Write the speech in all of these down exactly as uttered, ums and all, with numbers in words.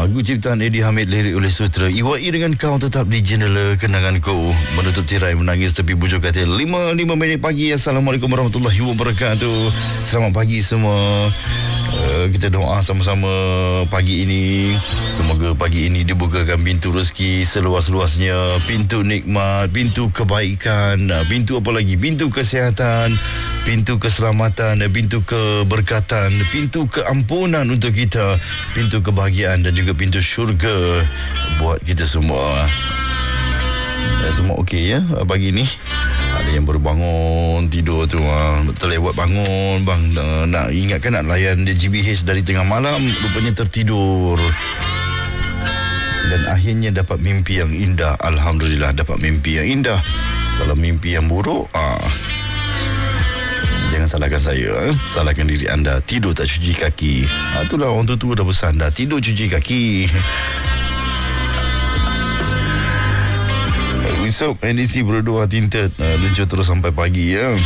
Lagu ciptaan Eddie Hamid, lirik oleh Sutra. Iwai dengan kau tetap di jendela kenanganku, menutup tirai menangis tepi bujur katil. lima lima minit pagi. Assalamualaikum warahmatullahi wabarakatuh. Selamat pagi semua. Uh, kita doa sama-sama pagi ini. Semoga pagi ini dibukakan pintu rezeki seluas-luasnya, pintu nikmat, pintu kebaikan, pintu apa lagi? Pintu kesihatan, pintu keselamatan, pintu keberkatan, pintu keampunan untuk kita, pintu kebahagiaan dan juga pintu syurga buat kita semua. Ya, semua okey ya pagi ni. Ada yang baru bangun tidur tu, terlewat bangun bang, nak ingatkan nak layan G B H dari tengah malam, rupanya tertidur. Dan akhirnya dapat mimpi yang indah. Alhamdulillah dapat mimpi yang indah. Kalau mimpi yang buruk, ah, jangan salahkan saya, eh? Salahkan diri anda. Tidur tak cuci kaki. Ah, itulah orang tua-tua dah pesan dah, tidur cuci kaki. Esok edisi berdua tinted uh, luncur terus sampai pagi ya.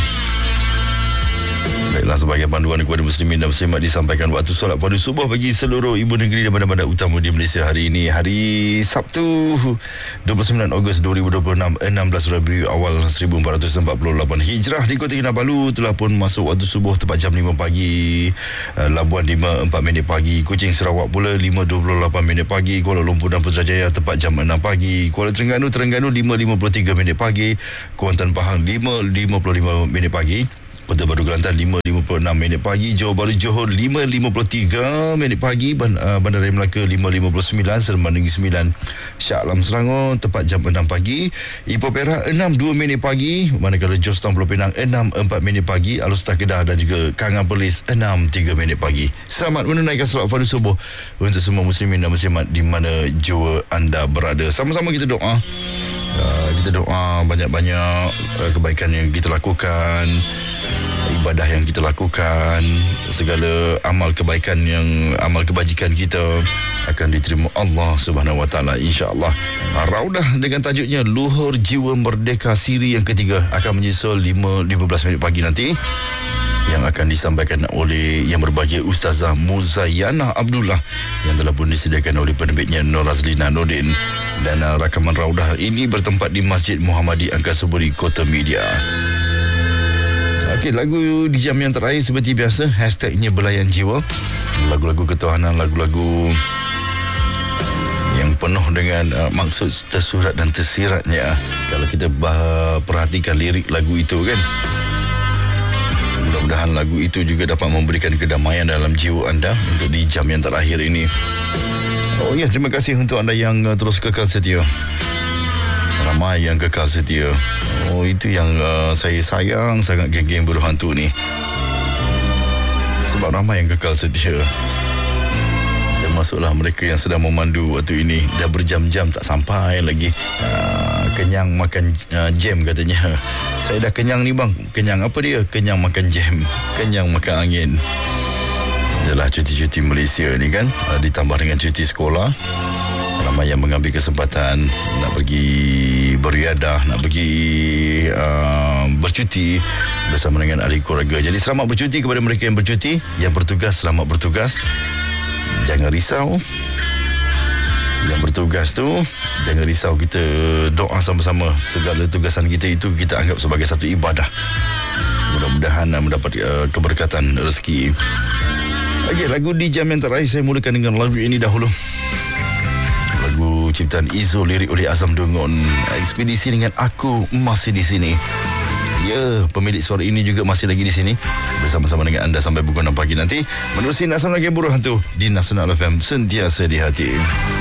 Baiklah, sebagai panduan kepada muslimin dan muslimat disampaikan waktu solat pada subuh bagi seluruh ibu negeri dan bandar-bandar utama di Malaysia hari ini, hari Sabtu dua puluh sembilan Ogos dua ribu dua puluh enam, enam belas Rabiul Awal seribu empat ratus empat puluh lapan Hijrah. Di Kota Kinabalu telah pun masuk waktu subuh tepat jam lima pagi. uh, Labuan lima empat minit pagi. Kuching Sarawak pula lima dua puluh lapan minit pagi. Kuala Lumpur dan Putrajaya tepat jam enam pagi. Kuala Terengganu Terengganu lima lima puluh tiga minit pagi. Kuantan Pahang lima lima puluh lima minit pagi. Kota Baru Kelantan lima lima puluh enam minit pagi. Johor Bahru Johor lima lima puluh tiga minit pagi. Bandaraya Melaka lima lima puluh sembilan. Seremban Negeri sembilan. Shah Alam Selangor tepat jam enam pagi. Ipoh Perak enam dua minit pagi. Manakala Jos Town Pulau Pinang enam empat minit pagi. Alustah Kedah dan juga Kangan Perlis enam tiga minit pagi. Selamat menunaikan solat fardu subuh untuk semua muslimin dan muslimat di mana jua anda berada. Sama-sama kita doa. Uh, kita doa banyak-banyak uh, kebaikan yang kita lakukan, ibadah yang kita lakukan, segala amal kebaikan yang amal kebajikan kita akan diterima Allah Subhanahu Wa Taala, insya-Allah. Raudah dengan tajuknya Luhur Jiwa Merdeka siri yang ketiga akan menyusul lima lima belas minit pagi nanti, yang akan disampaikan oleh yang berbahagia Ustazah Muzayyana Abdullah yang telah pun disediakan oleh penerbitnya Nur Azlina Nordin. Dan uh, rakaman raudah ini bertempat di Masjid Muhammadi Angkasuburi, Kota Media. Okey, lagu di jam yang terakhir seperti biasa, hashtagnya Belayan Jiwa. Lagu-lagu ketuhanan, lagu-lagu yang penuh dengan uh, maksud tersurat dan tersiratnya. Kalau kita bah- perhatikan lirik lagu itu kan, mudah-mudahan lagu itu juga dapat memberikan kedamaian dalam jiwa anda untuk di jam yang terakhir ini. Oh ya, terima kasih untuk anda yang uh, terus kekal setia. Ramai yang kekal setia. Oh, itu yang uh, saya sayang sangat, geng-geng Buruh Hantu ni. Sebab ramai yang kekal setia. Termasuklah mereka yang sedang memandu waktu ini. Dah berjam-jam tak sampai lagi. Uh, kenyang makan uh, jam katanya. Saya dah kenyang ni bang. Kenyang apa dia? Kenyang makan jam. Kenyang makan angin. Adalah cuti-cuti Malaysia ni kan, uh, ditambah dengan cuti sekolah. Ramai yang mengambil kesempatan nak pergi beriadah, nak pergi uh, bercuti bersama dengan ahli keluarga. Jadi selamat bercuti kepada mereka yang bercuti. Yang bertugas, selamat bertugas. Jangan risau. Yang bertugas tu, jangan risau. Kita doa sama-sama. Segala tugasan kita itu kita anggap sebagai satu ibadah. Mudah-mudahan uh, mendapat uh, keberkatan rezeki. Okey, lagu di jam yang terakhir saya mulakan dengan lagu ini dahulu. Lagu ciptaan Izo, lirik oleh Azam Dungun. Ekspedisi dengan Aku Masih di Sini. Ya, pemilik suara ini juga masih lagi di sini bersama-sama dengan anda sampai pukul enam pagi nanti menerusi Nasional Game Buruh Hantu di Nasional F M, sentiasa di hati.